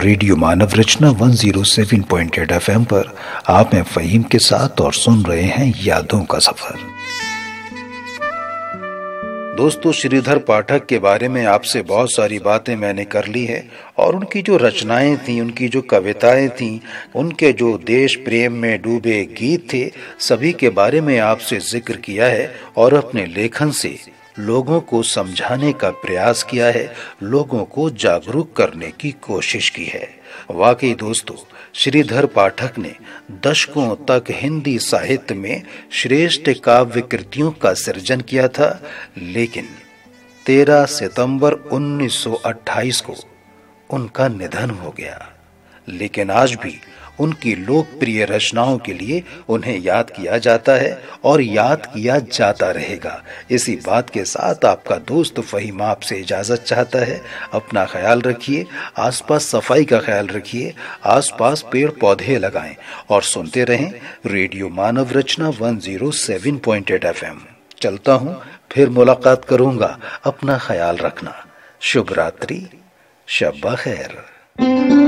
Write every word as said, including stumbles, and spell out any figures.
Radio मानव रचना एक सौ सात पॉइंट आठ एफएम पर आप हैं फ़हीम के साथ और सुन रहे हैं यादों का सफर। दोस्तों, श्रीधर पाठक के बारे में आपसे बहुत सारी बातें मैंने कर ली है और उनकी जो रचनाएं थीं, उनकी जो कविताएं थीं, उनके जो देश प्रेम में डूबे गीत थे, सभी के बारे में आपसे जिक्र किया है और अपने लेखन से लोगों को समझाने का प्रयास किया है, लोगों को जागरूक करने की कोशिश की है। वाकई दोस्तों, श्रीधर पाठक ने दशकों तक हिंदी साहित्य में श्रेष्ठ काव्य कृतियों का सृजन किया था, लेकिन तेरह सितंबर उन्नीस सौ अट्ठाईस को उनका निधन हो गया। लेकिन आज भी उनकी लोकप्रिय रचनाओं के लिए उन्हें याद किया जाता है और याद किया जाता रहेगा। इसी बात के साथ आपका दोस्त फ़हीम आपसे इजाजत चाहता है। अपना ख्याल रखिए, आसपास सफाई का ख्याल रखिए, आसपास पेड़ पौधे लगाएं और सुनते रहें रेडियो मानव रचना एक सौ सात पॉइंट आठ एफएम। चलता हूं, फिर मुलाकात करूंगा। अपना ख्याल रखना। शुभ रात्रि, शब बखैर।